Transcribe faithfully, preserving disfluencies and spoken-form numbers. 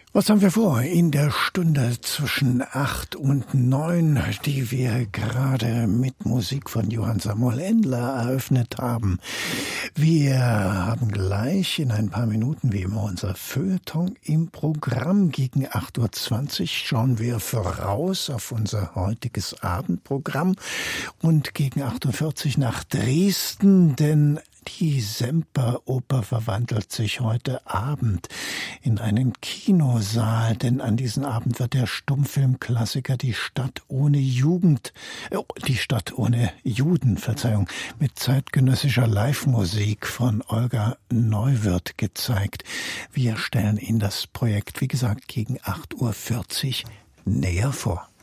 Was haben wir vor in der Stunde zwischen acht und neun, die wir gerade mit Musik von Johann Samuel Endler eröffnet haben? Wir haben gleich in ein paar Minuten wie immer unser Feuilleton im Programm. Gegen acht Uhr zwanzig schauen wir voraus auf unser heutiges Abendprogramm und gegen acht Uhr vierzig nach Dresden, denn die Semperoper verwandelt sich heute Abend in einen Kinosaal, denn an diesem Abend wird der Stummfilmklassiker Die Stadt ohne Jugend, äh, die Stadt ohne Juden, Verzeihung, mit zeitgenössischer Live-Musik von Olga Neuwirth gezeigt. Wir stellen Ihnen das Projekt, wie gesagt, gegen acht Uhr vierzig näher vor.